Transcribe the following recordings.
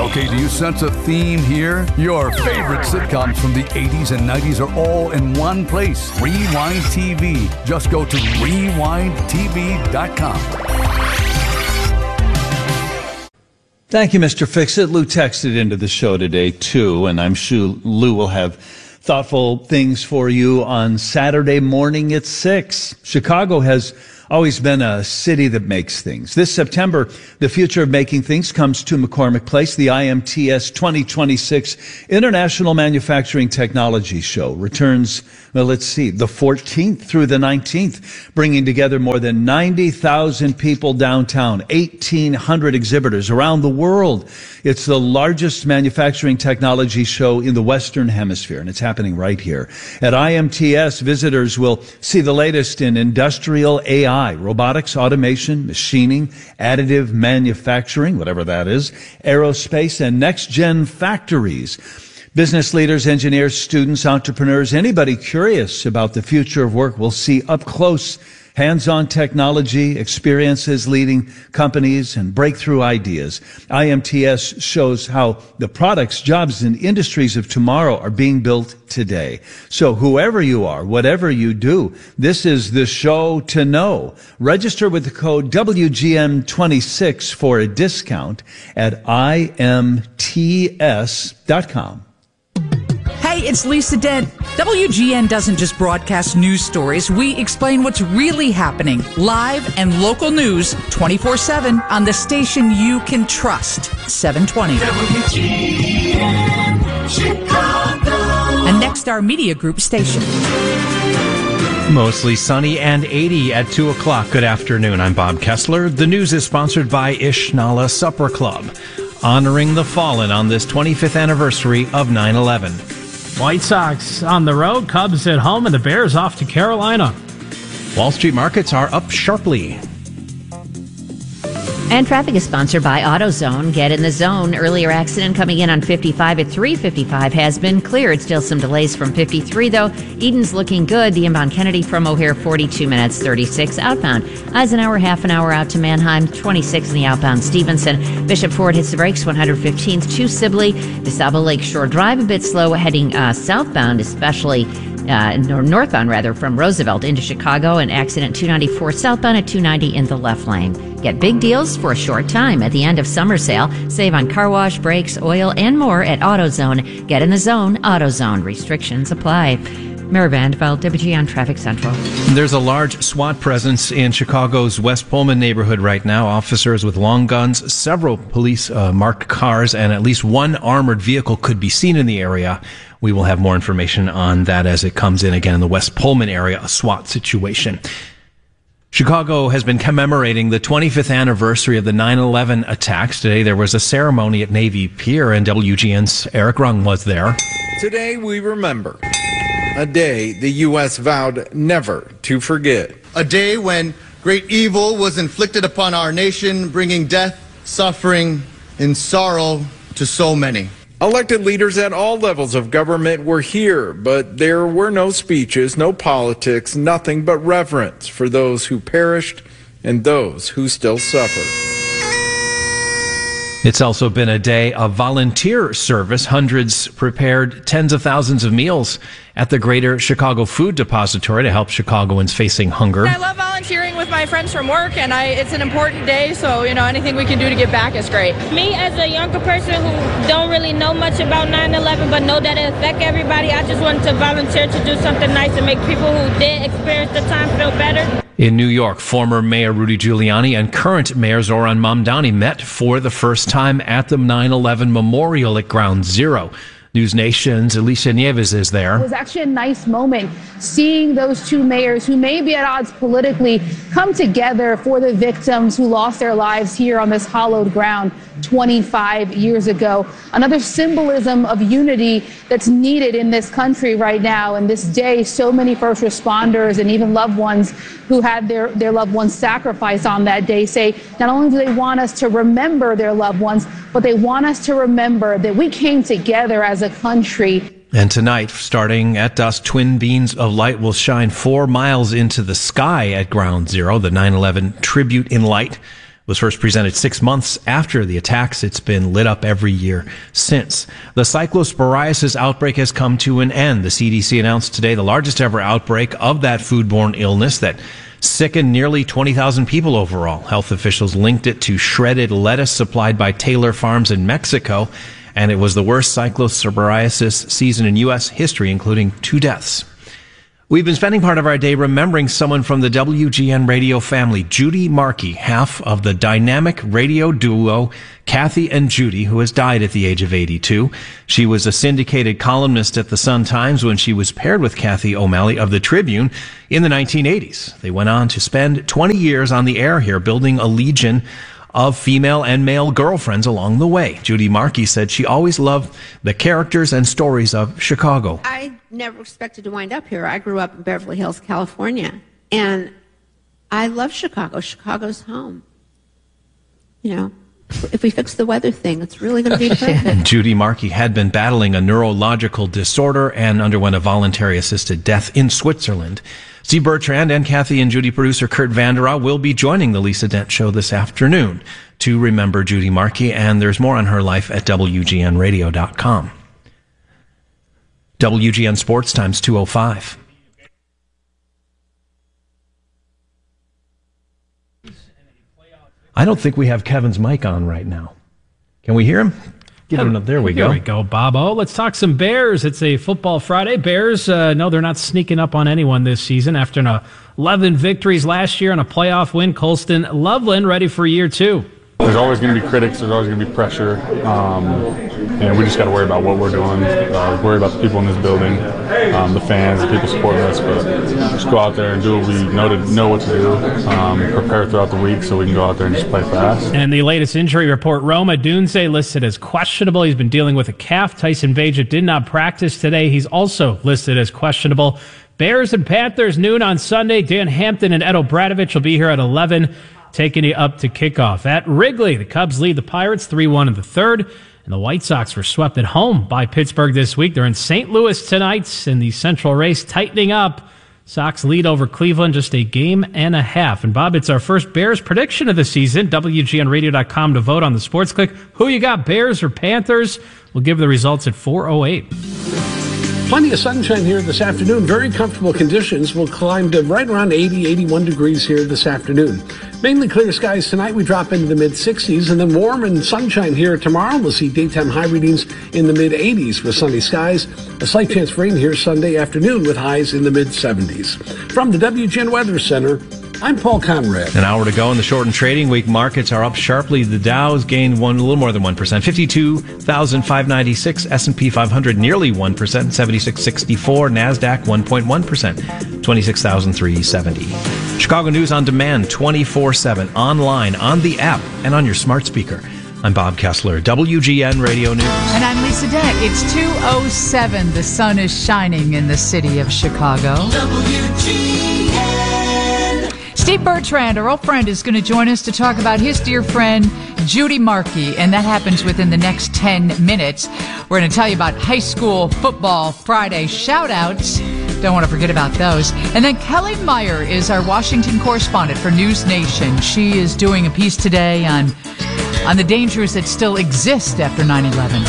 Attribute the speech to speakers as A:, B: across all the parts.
A: Okay, do you sense a theme here? Your favorite sitcoms from the 80s and 90s are all in one place. Rewind TV. Just go to rewindtv.com.
B: Thank you, Mr. Fix-It. Lou texted into the show today, too, and I'm sure Lou will have thoughtful things for you on Saturday morning at 6. Chicago has always been a city that makes things. This September, the future of making things comes to McCormick Place. The IMTS 2026 International Manufacturing Technology Show returns, the 14th through the 19th, bringing together more than 90,000 people downtown, 1,800 exhibitors around the world. It's the largest manufacturing technology show in the Western Hemisphere, and it's happening right here. At IMTS, visitors will see the latest in industrial AI, robotics, automation, machining, additive manufacturing, whatever that is, aerospace, and next-gen factories. Business leaders, engineers, students, entrepreneurs, anybody curious about the future of work will see up close hands-on technology, experiences leading companies, and breakthrough ideas. IMTS shows how the products, jobs, and industries of tomorrow are being built today. So whoever you are, whatever you do, this is the show to know. Register with the code WGN26 for a discount at imts.com.
C: Hey, it's Lisa Dent. WGN doesn't just broadcast news stories. We explain what's really happening. Live and local news 24/7 on the station you can trust. 720. WGN Chicago. A Nexstar Media Group station.
D: Mostly sunny and 80 at 2 o'clock. Good afternoon. I'm Bob Kessler. The news is sponsored by Ishnala Supper Club, honoring the fallen on this 25th anniversary of 9/11.
E: White Sox on the road, Cubs at home, and the Bears off to Carolina.
D: Wall Street markets are up sharply.
F: And traffic is sponsored by AutoZone. Get in the zone. Earlier accident coming in on 55 at 355 has been cleared. Still some delays from 53, though. Eden's looking good. The inbound Kennedy from O'Hare, 42 minutes, 36 outbound. Eisenhower, half an hour out to Manheim, 26 in the outbound Stevenson. Bishop Ford hits the brakes, 115th to Sibley. DeSable Lakeshore Drive a bit slow heading southbound, especially northbound rather, from Roosevelt into Chicago. An accident 294 southbound at 290 in the left lane. Get big deals for a short time at the end of summer sale. Save on car wash, brakes, oil, and more at AutoZone. Get in the zone. AutoZone. Restrictions apply. Mary Vandeveld, WGN Traffic Central.
D: There's a large SWAT presence in Chicago's West Pullman neighborhood right now. Officers with long guns, several police marked cars, and at least one armored vehicle could be seen in the area. We will have more information on that as it comes in again in the West Pullman area, a SWAT situation. Chicago has been commemorating the 25th anniversary of the 9/11 attacks. Today there was a ceremony at Navy Pier, and WGN's Eric Rung was there.
G: Today we remember a day the U.S. vowed never to forget.
H: A day when great evil was inflicted upon our nation, bringing death, suffering, and sorrow to so many.
G: Elected leaders at all levels of government were here, but there were no speeches, no politics, nothing but reverence for those who perished and those who still suffer.
D: It's also been a day of volunteer service. Hundreds prepared tens of thousands of meals at the Greater Chicago Food Depository to help Chicagoans facing hunger.
I: I love volunteering with my friends from work, and it's an important day, so, anything we can do to give back is great.
J: Me, as a younger person who don't really know much about 9/11, but know that it affects everybody, I just wanted to volunteer to do something nice and make people who did experience the time feel better.
D: In New York, former Mayor Rudy Giuliani and current Mayor Zoran Mamdani met for the first time at the 9/11 Memorial at Ground Zero. News Nation's Alicia Nieves is there.
K: It was actually a nice moment seeing those two mayors who may be at odds politically come together for the victims who lost their lives here on this hallowed ground 25 years ago. Another symbolism of unity that's needed in this country right now. And this day, so many first responders and even loved ones who had their loved ones sacrificed on that day say not only do they want us to remember their loved ones, but they want us to remember that we came together as a country.
D: And tonight, starting at dusk, twin beams of light will shine 4 miles into the sky at Ground Zero, the 9/11 tribute in light, was first presented 6 months after the attacks. It's been lit up every year since. The cyclosporiasis outbreak has come to an end. The CDC announced today the largest ever outbreak of that foodborne illness that sickened nearly 20,000 people overall. Health officials linked it to shredded lettuce supplied by Taylor Farms in Mexico, and it was the worst cyclosporiasis season in U.S. history, including 2 deaths. We've been spending part of our day remembering someone from the WGN radio family, Judy Markey, half of the dynamic radio duo Kathy and Judy, who has died at the age of 82. She was a syndicated columnist at the Sun-Times when she was paired with Kathy O'Malley of the Tribune in the 1980s. They went on to spend 20 years on the air here, building a legion of female and male girlfriends along the way. Judy Markey said she always loved the characters and stories of Chicago.
L: I never expected to wind up here. I grew up in Beverly Hills, California, and I love Chicago. Chicago's home. You know, if we fix the weather thing, it's really going to be perfect.
D: Judy Markey had been battling a neurological disorder and underwent a voluntary assisted death in Switzerland. Steve Bertrand and Kathy and Judy producer Kurt Vanderow will be joining the Lisa Dent Show this afternoon to remember Judy Markey, and there's more on her life at WGNradio.com. WGN Sports Times 2:05. I don't think we have Kevin's mic on right now. Can we hear him? Get him up. There we go.
E: There we go, Bobo. Let's talk some Bears. It's a football Friday. Bears, no, they're not sneaking up on anyone this season after an 11 victories last year and a playoff win. Colston Loveland ready for year 2.
M: There's always going to be critics. There's always going to be pressure. And we just got to worry about what we're doing, worry about the people in this building, the fans, the people supporting us. But just go out there and do what we know what to do, prepare throughout the week so we can go out there and just play fast.
E: And the latest injury report, Roma Dunze listed as questionable. He's been dealing with a calf. Tyson Bagent did not practice today. He's also listed as questionable. Bears and Panthers noon on Sunday. Dan Hampton and Ed O'Bradovich will be here at 11. Taking you up to kickoff. At Wrigley, the Cubs lead the Pirates 3-1 in the third, and the White Sox were swept at home by Pittsburgh this week. They're in St. Louis tonight in the Central race, tightening up. Sox lead over Cleveland just a game and a half. And Bob, it's our first Bears prediction of the season. WGNradio.com to vote on the Sports Click. Who you got, Bears or Panthers? We'll give the results at 4:08.
N: Plenty of sunshine here this afternoon. Very comfortable conditions. We'll climb to right around 80, 81 degrees here this afternoon. Mainly clear skies tonight. We drop into the mid-60s, and then warm and sunshine here tomorrow. We'll see daytime high readings in the mid-80s with sunny skies. A slight chance for rain here Sunday afternoon with highs in the mid-70s. From the WGN Weather Center, I'm Paul Conrad.
D: An hour to go in the shortened trading week. Markets are up sharply. The Dow's gained a little more than 1%. 52,596. S&P 500 nearly 1%. 76.64. NASDAQ 1.1%. 26,370. Chicago News on demand 24/7. Online, on the app, and on your smart speaker. I'm Bob Kessler, WGN Radio News.
C: And I'm Lisa Dent. It's 2:07. The sun is shining in the city of Chicago. WGN. Steve Bertrand, our old friend, is going to join us to talk about his dear friend, Judy Markey, and that happens within the next 10 minutes. We're going to tell you about high school football Friday shout-outs. Don't want to forget about those. And then Kelly Meyer is our Washington correspondent for News Nation. She is doing a piece today on the dangers that still exist after 9/11.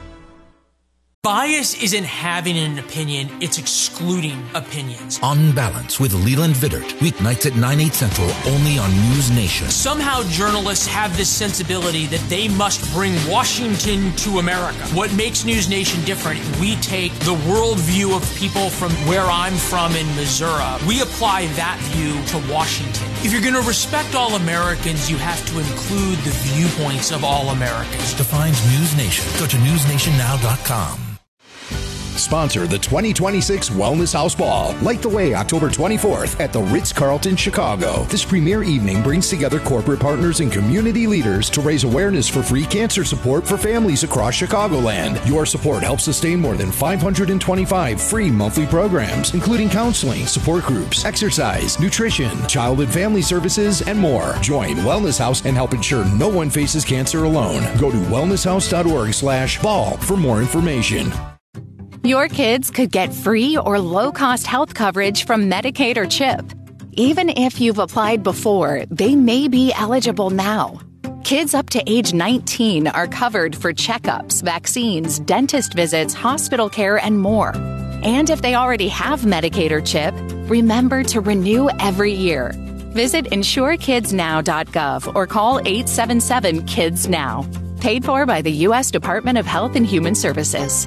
O: Bias isn't having an opinion, it's excluding opinions.
P: On Balance with Leland Vittert, weeknights at 9/8 Central, only on News Nation.
O: Somehow journalists have this sensibility that they must bring Washington to America. What makes News Nation different, we take the worldview of people from where I'm from in Missouri. We apply that view to Washington. If you're going to respect all Americans, you have to include the viewpoints of all Americans.
P: Defines News Nation. Go to newsnationnow.com.
Q: Sponsor the 2026 Wellness House Ball. Light the way October 24th at the Ritz-Carlton, Chicago. This premier evening brings together corporate partners and community leaders to raise awareness for free cancer support for families across Chicagoland. Your support helps sustain more than 525 free monthly programs, including counseling, support groups, exercise, nutrition, child and family services, and more. Join Wellness House and help ensure no one faces cancer alone. Go to wellnesshouse.org/ball for more information.
R: Your kids could get free or low-cost health coverage from Medicaid or CHIP. Even if you've applied before, they may be eligible now. Kids up to age 19 are covered for checkups, vaccines, dentist visits, hospital care, and more. And if they already have Medicaid or CHIP, remember to renew every year. Visit insurekidsnow.gov or call 877-KIDS-NOW. Paid for by the U.S. Department of Health and Human Services.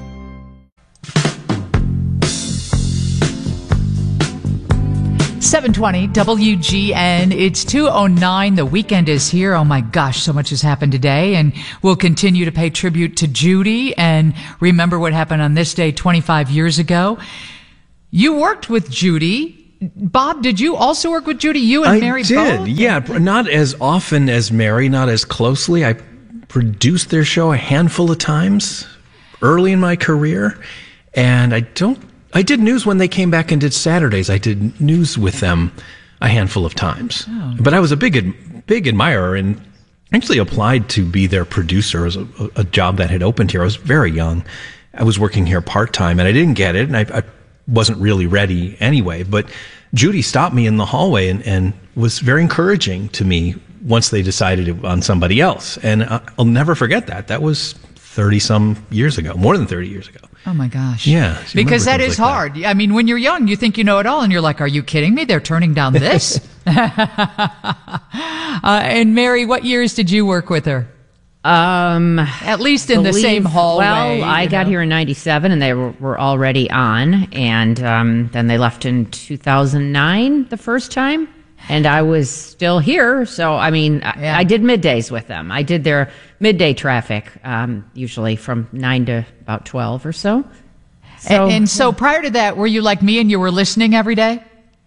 C: .720 WGN. It's 2:09. The weekend is here. Oh my gosh, so much has happened today, and we'll continue to pay tribute to Judy and remember what happened on this day 25 years ago. You worked with Judy. Bob, did you also work with Judy? You and Mary both?
D: I did, yeah. Not as often as Mary, not as closely. I produced their show a handful of times early in my career, and I did news when they came back and did Saturdays. I did news with them a handful of times. Oh. But I was a big admirer and actually applied to be their producer as a job that had opened here. I was very young. I was working here part-time, and I didn't get it, and I wasn't really ready anyway. But Judy stopped me in the hallway and was very encouraging to me once they decided on somebody else. And I'll never forget that. That was 30-some years ago, more than 30 years ago.
C: Oh, my gosh.
D: Yeah.
C: Because that is hard. I mean, when you're young, you think you know it all, and you're like, are you kidding me? They're turning down this? And Mary, what years did you work with her? At least in the same hallway.
F: Well, I got here in 97, and they were already on, and then they left in 2009 the first time, and I was still here. So, I mean, yeah. I did middays with them. I did their midday traffic, usually from 9 to about 12 or so.
C: And so prior to that, were you like me and you were listening every day?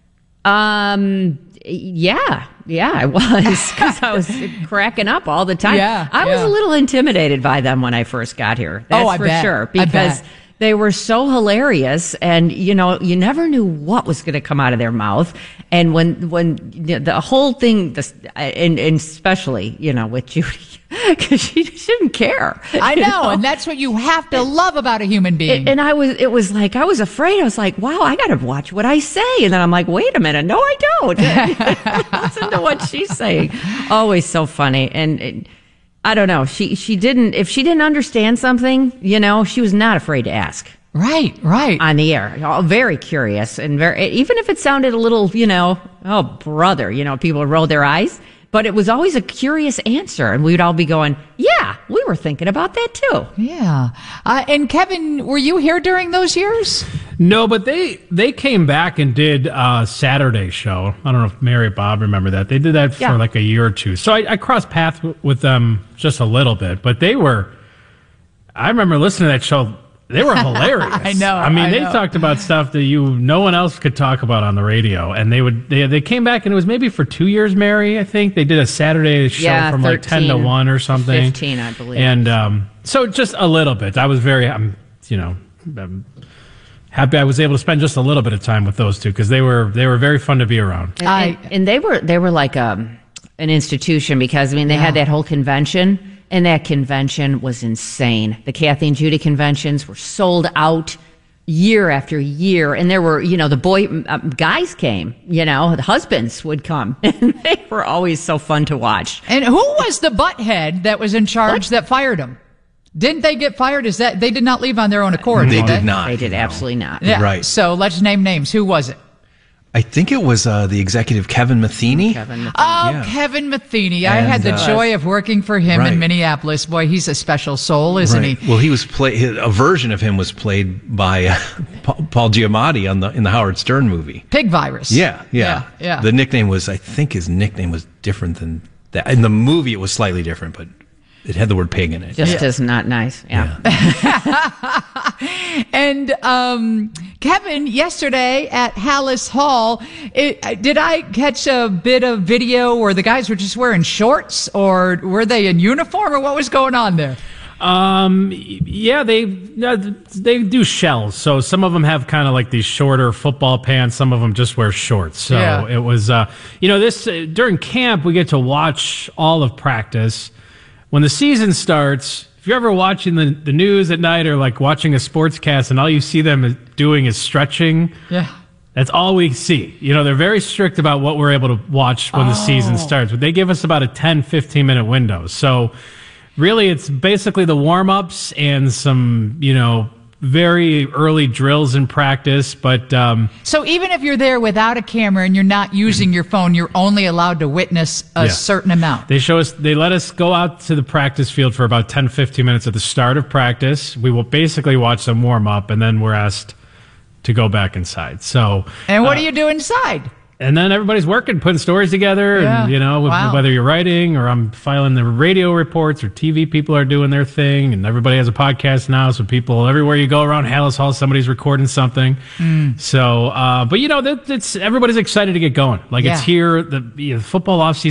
F: Yeah, I was, because I was cracking up all the time. I was a little intimidated by them when I first got here. That's for sure. Because they were so hilarious, and, you know, you never knew what was going to come out of their mouth. And when the whole thing, and especially, you know, with Judy, because she didn't care.
C: I know, and that's what you have to love about a human being.
F: And it was like, I was afraid. I was like, wow, I got to watch what I say. And then I'm like, wait a minute. No, I don't. Listen to what she's saying. Always so funny. And I don't know. If she didn't understand something, you know, she was not afraid to ask.
C: Right.
F: On the air. Very curious, and even if it sounded a little, you know, oh, brother, you know, people would roll their eyes. But it was always a curious answer, and we'd all be going, yeah, we were thinking about that too.
C: Yeah. And Kevin, were you here during those years?
E: No, but they came back and did a Saturday show. I don't know if Mary or Bob remember that. They did that for like a year or two. So I crossed paths with them just a little bit, but I remember listening to that show. They were hilarious.
C: I know.
E: I mean, they talked about stuff that no one else could talk about on the radio. And they came back, and it was maybe for 2 years, Mary, I think. They did a Saturday show from 13, like 10 to 1 or something.
F: 15, I believe.
E: And so just a little bit. I was very, I'm happy I was able to spend just a little bit of time with those two, because they were very fun to be around.
F: And they were like an institution, because, I mean, they had that whole convention. And that convention was insane. The Kathy and Judy conventions were sold out year after year. And there were, you know, the guys came, you know, the husbands would come. And they were always so fun to watch.
C: And who was the butthead that was in charge that fired them? Didn't they get fired? They did not leave on their own accord?
D: They did not.
F: They did absolutely not.
C: Yeah.
D: Right.
C: So let's name names. Who was it?
D: I think it was the executive Kevin Matheny.
C: Kevin Matheny. I had the joy of working for him in Minneapolis. Boy, he's a special soul, isn't he?
D: Well, he was a version of him was played by Paul Giamatti in the Howard Stern movie.
C: Pig Virus.
D: Yeah. The nickname was, I think his nickname was different than that. In the movie, it was slightly different, but it had the word pig in it.
F: Just as not nice. Yeah.
C: And Kevin, yesterday at Hallis Hall, did I catch a bit of video where the guys were just wearing shorts, or were they in uniform, or what was going on there?
E: Yeah, they do shells. So some of them have kind of like these shorter football pants. Some of them just wear shorts. So it was, this during camp, we get to watch all of practice. When the season starts, if you're ever watching the news at night, or like watching a sportscast and all you see them doing is stretching, That's all we see. They're very strict about what we're able to watch when the season starts, but they give us about a 10, 15-minute window. So really, it's basically the warm-ups and some, very early drills in practice. But
C: so even if you're there without a camera and you're not using your phone, you're only allowed to witness a certain amount.
E: They let us go out to the practice field for about 10, 15 minutes at the start of practice. We will basically watch them warm up, and then we're asked to go back inside. So,
C: and what do you do inside?
E: And then everybody's working, putting stories together, and whether you're writing or I'm filing the radio reports or TV people are doing their thing, and everybody has a podcast now, so people everywhere you go around Hallis Hall, somebody's recording something. So, but it's everybody's excited to get going. Like it's here, the football offseason